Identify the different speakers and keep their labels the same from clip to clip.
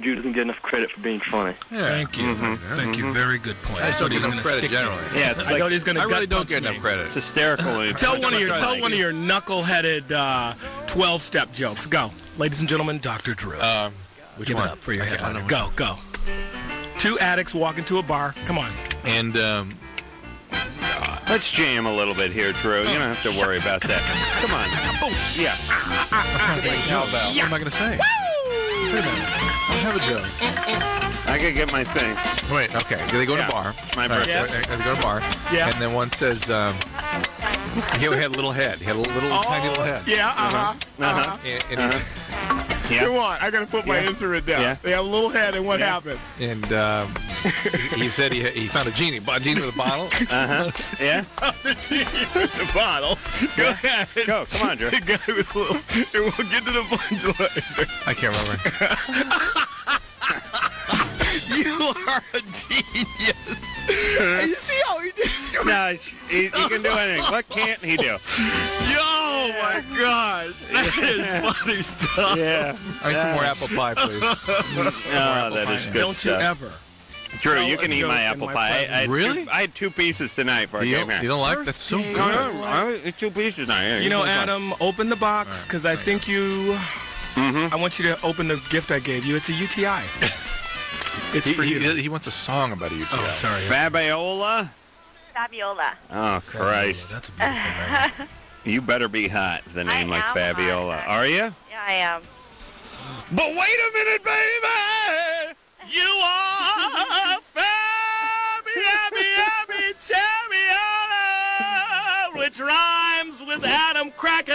Speaker 1: Drew doesn't get enough credit for being funny.
Speaker 2: Yeah.
Speaker 3: Thank you. Thank you. Very good point.
Speaker 2: I don't get enough credit generally.
Speaker 4: Yeah, it's
Speaker 3: I
Speaker 4: like,
Speaker 3: thought he was going to
Speaker 2: I really don't get
Speaker 3: me.
Speaker 2: enough credit.
Speaker 4: it's hysterical.
Speaker 3: Tell one of your knuckleheaded 12-step jokes. Go, ladies and gentlemen. Dr. Drew.
Speaker 2: Which
Speaker 3: Give
Speaker 2: one?
Speaker 3: it up for your
Speaker 2: I
Speaker 3: headliner.
Speaker 2: don't know.
Speaker 3: Go. Two addicts walk into a bar. Come on.
Speaker 2: And
Speaker 4: Let's jam a little bit here, Drew. You don't have to worry about that. Come on. Yeah.
Speaker 2: What am I going to say? Wait a minute. I don't have a joke.
Speaker 4: I gotta get my thing.
Speaker 2: Wait, okay. They go to a bar.
Speaker 4: My birthday.
Speaker 2: They go to a bar.
Speaker 3: Yeah.
Speaker 2: And then one says, he had a little head. He had a little tiny little head.
Speaker 3: Yeah,
Speaker 2: And he
Speaker 4: Yeah.
Speaker 3: Come on, I gotta put my instrument down.
Speaker 4: Yeah.
Speaker 3: They have a little head, and what happened?
Speaker 2: And he said he found a genie with a bottle.
Speaker 4: Yeah?
Speaker 3: The bottle. Go ahead.
Speaker 4: Go. Come on, Drew.
Speaker 3: The guy with a little, and we'll get to the punchline.
Speaker 2: I can't remember.
Speaker 3: You are a genius. You see how he did?
Speaker 4: No, he can do anything. What can't he do?
Speaker 3: Yo, my gosh, that is funny stuff.
Speaker 4: Yeah.
Speaker 2: I need some more apple pie, please.
Speaker 4: Oh, that is good
Speaker 3: Don't
Speaker 4: stuff.
Speaker 3: you ever?
Speaker 4: Drew,
Speaker 3: tell
Speaker 4: you
Speaker 3: a
Speaker 4: can eat
Speaker 3: joke
Speaker 4: my
Speaker 3: in
Speaker 4: apple
Speaker 3: my
Speaker 4: pie.
Speaker 3: presence.
Speaker 2: Really?
Speaker 4: I had 2 pieces tonight before I
Speaker 2: You
Speaker 4: came here.
Speaker 2: don't like? That's so
Speaker 3: Birthday.
Speaker 2: good.
Speaker 4: I ate 2 pieces tonight. Yeah,
Speaker 3: You know,
Speaker 4: can have
Speaker 3: Adam, open the box, because I think you... I want you to open the gift I gave you. It's a UTI. It's for you.
Speaker 2: He wants a song about a UTI.
Speaker 3: Oh, sorry.
Speaker 4: Fabiola?
Speaker 5: Fabiola.
Speaker 4: Oh, Christ.
Speaker 3: That's a beautiful name.
Speaker 4: You better be hot with a name like
Speaker 5: am
Speaker 4: Fabiola.
Speaker 5: hot.
Speaker 4: Are you?
Speaker 5: Yeah, I am.
Speaker 4: But wait a minute, baby!
Speaker 3: You are Fabiola, which rhymes with Adam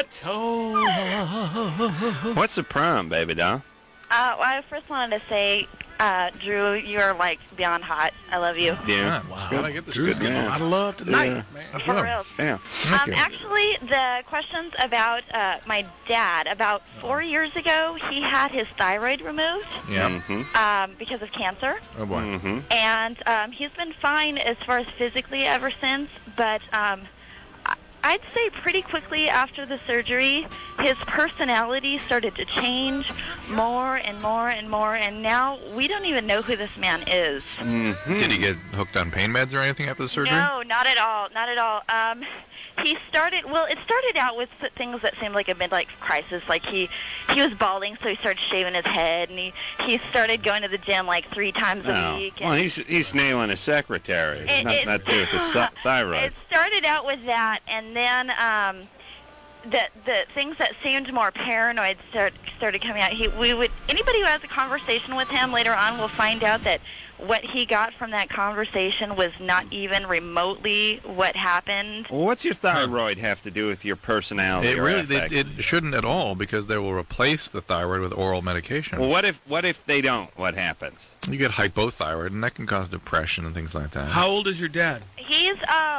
Speaker 3: Krakatoa.
Speaker 4: What's the prom, baby doll?
Speaker 5: Well, I first wanted to say, Drew, you're like beyond hot. I love you.
Speaker 4: Yeah.
Speaker 2: Wow. How'd I get this
Speaker 3: Drew's
Speaker 2: good?
Speaker 3: getting a lot of love tonight,
Speaker 4: Yeah.
Speaker 3: man.
Speaker 5: For real.
Speaker 4: Yeah.
Speaker 2: you.
Speaker 5: Actually, the question's about my dad. About 4 years ago, he had his thyroid removed
Speaker 2: Yeah.
Speaker 5: because of cancer.
Speaker 2: Oh, boy.
Speaker 5: And he's been fine as far as physically ever since, but I'd say pretty quickly after the surgery, his personality started to change more and more and more, and now we don't even know who this man is.
Speaker 2: Did he get hooked on pain meds or anything after the surgery?
Speaker 5: No, not at all, not at all. It started out with things that seemed like a midlife crisis. Like he was balding, so he started shaving his head, and he started going to the gym like 3 times a week.
Speaker 4: Well, he's nailing his secretary. Nothing to do with his thyroid.
Speaker 5: It started out with that, and then the things that seemed more paranoid started coming out. Anybody who has a conversation with him later on will find out that what he got from that conversation was not even remotely what happened.
Speaker 4: Well, what's your thyroid have to do with your personality?
Speaker 2: It
Speaker 4: or
Speaker 2: really
Speaker 4: affect?
Speaker 2: it shouldn't at all, because they will replace the thyroid with oral medication.
Speaker 4: Well, what if they don't? What happens?
Speaker 2: You get hypothyroid, and that can cause depression and things like that.
Speaker 3: How old is your dad?
Speaker 5: He's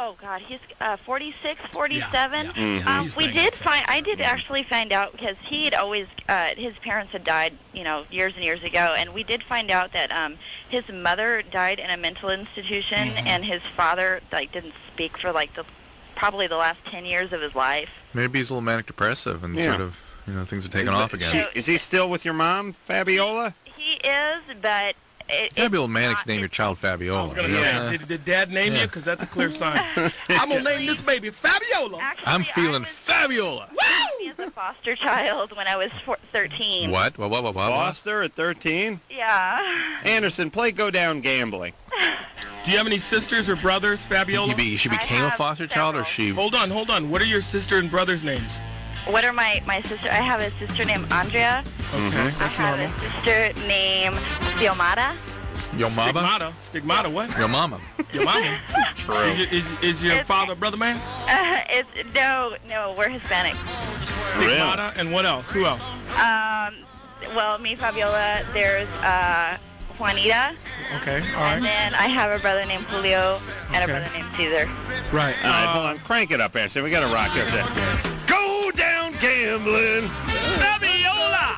Speaker 5: 46, 47.
Speaker 3: Yeah. He's banging himself.
Speaker 5: I did actually find out, because he had always his parents had died, years and years ago, and we did find out that his mother died in a mental institution, and his father didn't speak for probably the last 10 years of his life.
Speaker 2: Maybe he's a little manic depressive, and
Speaker 4: Yeah.
Speaker 2: sort of things are taking off again.
Speaker 4: Is he still with your mom, Fabiola?
Speaker 5: He is, but
Speaker 2: It's gotta be a little manic to name your child Fabiola.
Speaker 3: I was going to say, did Dad name you? Because that's a clear sign. I'm going to name this baby Fabiola.
Speaker 5: Actually,
Speaker 2: I'm feeling
Speaker 5: I was
Speaker 2: Fabiola.
Speaker 5: as a foster child when I was 13.
Speaker 2: What?
Speaker 4: Foster at 13?
Speaker 5: Yeah.
Speaker 4: Anderson, play Go Down Gambling.
Speaker 3: Do you have any sisters or brothers, Fabiola?
Speaker 2: She became
Speaker 5: I
Speaker 2: a
Speaker 5: have
Speaker 2: foster child, or
Speaker 5: several.
Speaker 2: she?
Speaker 3: Hold on. What are your sister and brother's names?
Speaker 5: What are my sister? I have a sister named Andrea.
Speaker 3: Okay,
Speaker 5: I
Speaker 3: that's
Speaker 5: have
Speaker 3: normal.
Speaker 5: a sister named Xiomara.
Speaker 2: Your mama?
Speaker 3: Stigmata, what?
Speaker 2: Your mama.
Speaker 3: Your mama?
Speaker 4: True.
Speaker 3: Is your father a brother man?
Speaker 5: No, we're Hispanic.
Speaker 3: Stigmata, and what else? Who else?
Speaker 5: Well, me, Fabiola. There's Juanita,
Speaker 3: Okay, all
Speaker 5: and
Speaker 3: right.
Speaker 5: then I have a brother named Julio and a
Speaker 3: Okay.
Speaker 5: brother named Caesar.
Speaker 3: Right.
Speaker 4: All right, hold on. Crank it up, Anderson. We got to rock this. Go Down Gambling.
Speaker 3: Fabiola!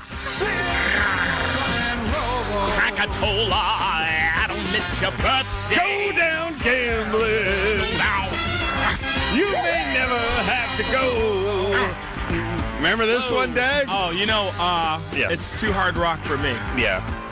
Speaker 3: Krakatoa, Adam, it's your birthday.
Speaker 4: Go Down Gambling.
Speaker 3: Now.
Speaker 4: You may never have to go. Remember this one, Dave?
Speaker 3: Oh,
Speaker 4: Yeah.
Speaker 3: it's too hard rock for me.
Speaker 4: Yeah.